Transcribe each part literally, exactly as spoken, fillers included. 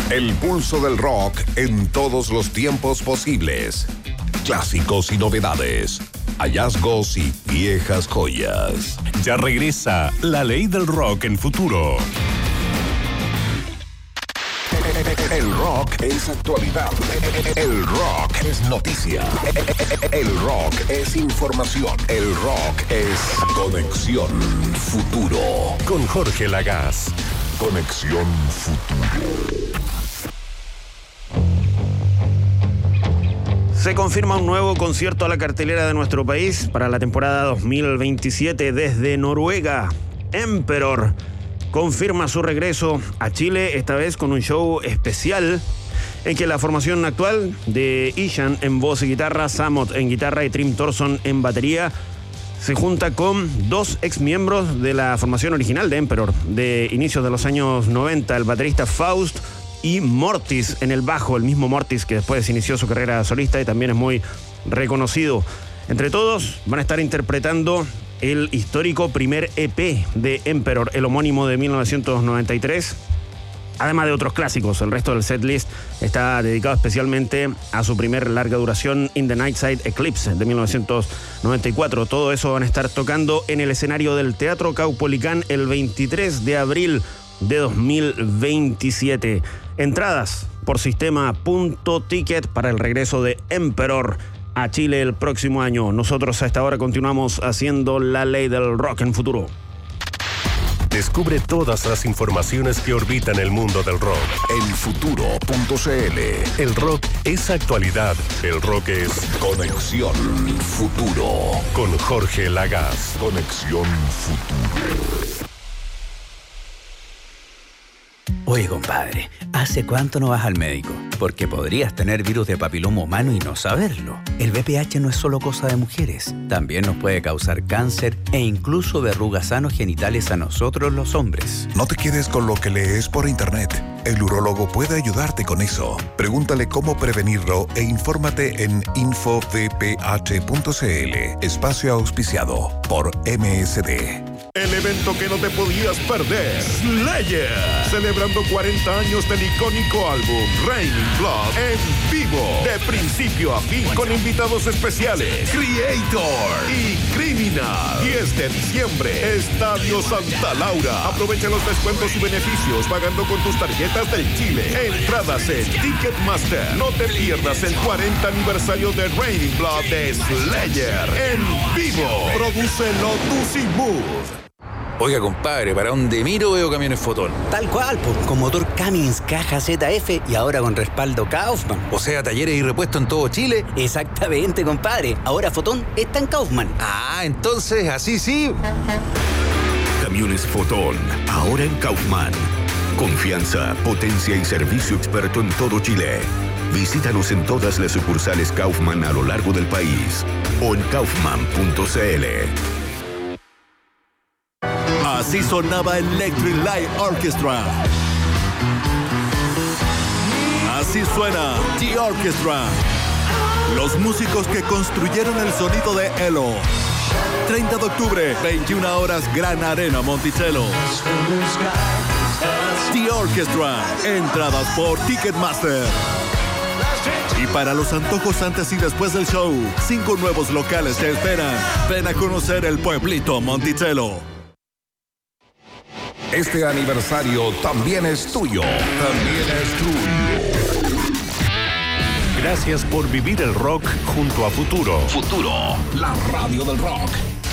El pulso del rock en todos los tiempos posibles. Clásicos y novedades. Hallazgos y viejas joyas. Ya regresa La Ley del Rock en Futuro. El rock es actualidad. El rock es noticia. El rock es información. El rock es Conexión Futuro. Con Jorge Lagaz. Conexión Futuro. Se confirma un nuevo concierto a la cartelera de nuestro país para la temporada dos mil veintisiete desde Noruega. Emperor confirma su regreso a Chile, esta vez con un show especial en que la formación actual de Ishan en voz y guitarra, Samot en guitarra y Trim Thorson en batería se junta con dos ex miembros de la formación original de Emperor de inicios de los años noventa, el baterista Faust y Mortis en el bajo, el mismo Mortis que después inició su carrera solista y también es muy reconocido. Entre todos van a estar interpretando el histórico primer E P de Emperor, el homónimo de mil novecientos noventa y tres, además de otros clásicos. El resto del setlist está dedicado especialmente a su primer larga duración, In the Nightside Eclipse, de mil novecientos noventa y cuatro. Todo eso van a estar tocando en el escenario del Teatro Caupolicán el veintitrés de abril de dos mil veintisiete. Entradas por sistema punto ticket para el regreso de Emperor a Chile el próximo año. Nosotros a esta hora continuamos haciendo La Ley del Rock en Futuro. Descubre todas las informaciones que orbitan el mundo del rock en futuro punto cl. El rock es actualidad. El rock es Conexión Futuro. Con Jorge Lagaz. Conexión Futuro. Oye, compadre, ¿hace cuánto no vas al médico? Porque podrías tener virus de papiloma humano y no saberlo. El V I H no es solo cosa de mujeres. También nos puede causar cáncer e incluso verrugas anogenitales a nosotros los hombres. No te quedes con lo que lees por internet. El urólogo puede ayudarte con eso. Pregúntale cómo prevenirlo e infórmate en info v p h punto c l. Espacio auspiciado por M S D. El evento que no te podías perder. Slayer. Celebrando cuarenta años del icónico álbum Raining Blood en vivo. De principio a fin con invitados especiales. Creator y Criminal. diez de diciembre. Estadio Santa Laura. Aprovecha los descuentos y beneficios pagando con tus tarjetas del Chile. Entradas en Ticketmaster. No te pierdas el cuarenta aniversario de Raining Blood de Slayer en vivo. Produce Lotus y Mood. Oiga, compadre, para donde miro veo camiones Fotón. Tal cual, pues, con motor Cummins caja Z F y ahora con respaldo Kaufman. O sea, talleres y repuestos en todo Chile. Exactamente, compadre. Ahora Fotón está en Kaufman. Ah, entonces, así sí. Camiones Fotón, ahora en Kaufman. Confianza, potencia y servicio experto en todo Chile. Visítanos en todas las sucursales Kaufman a lo largo del país o en kaufman punto cl. Así sonaba Electric Light Orchestra. Así suena The Orchestra. Los músicos que construyeron el sonido de Elo. treinta de octubre, veintiuna horas, Gran Arena Monticello. The Orchestra. Entradas por Ticketmaster. Y para los antojos antes y después del show, cinco nuevos locales te esperan. Ven a conocer el pueblito Monticello. Este aniversario también es tuyo. También es tuyo. Gracias por vivir el rock junto a Futuro. Futuro, la radio del rock.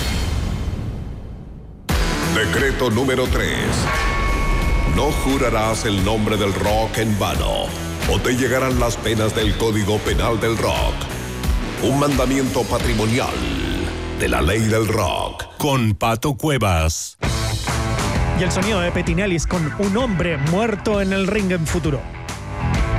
Decreto número tres. No jurarás el nombre del rock en vano, o te llegarán las penas del Código Penal del Rock. Un mandamiento patrimonial de la ley del rock. Con Pato Cuevas. Y el sonido de Petinalis con Un hombre muerto en el ring en Futuro.